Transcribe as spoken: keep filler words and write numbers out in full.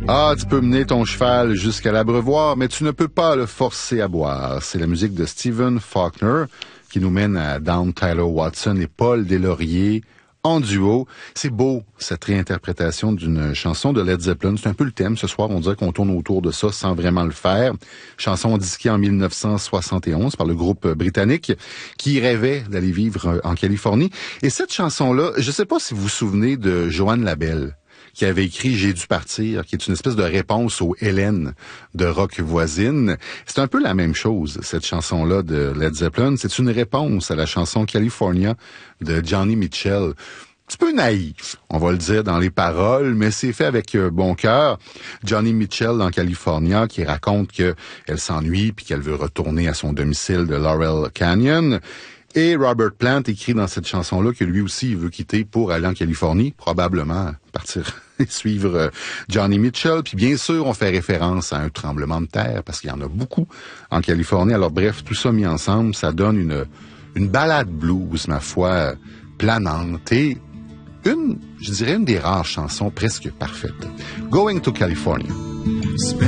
Ah, tu peux mener ton cheval jusqu'à l'abreuvoir, mais tu ne peux pas le forcer à boire. C'est la musique de Stephen Faulkner qui nous mène à Down Tyler Watson et Paul Deslauriers en duo. C'est beau, cette réinterprétation d'une chanson de Led Zeppelin. C'est un peu le thème. Ce soir, on dirait qu'on tourne autour de ça sans vraiment le faire. Chanson disquée en mille neuf cent soixante et onze par le groupe britannique qui rêvait d'aller vivre en Californie. Et cette chanson-là, je ne sais pas si vous vous souvenez de Joanne Labelle, qui avait écrit « J'ai dû partir », qui est une espèce de réponse au Hélène de Rock Voisine. C'est un peu la même chose, cette chanson-là de Led Zeppelin. C'est une réponse à la chanson « California » de Johnny Mitchell. Un petit peu naïf, on va le dire dans les paroles, mais c'est fait avec euh, bon cœur. Johnny Mitchell dans California qui raconte qu'elle s'ennuie puis qu'elle veut retourner à son domicile de Laurel Canyon. Et Robert Plant écrit dans cette chanson-là que lui aussi il veut quitter pour aller en Californie, probablement partir et suivre euh, Johnny Mitchell. Puis bien sûr, on fait référence à un tremblement de terre parce qu'il y en a beaucoup en Californie. Alors bref, tout ça mis ensemble, ça donne une une balade blues, ma foi, planante et une, je dirais, une des rares chansons presque parfaites. Going to California.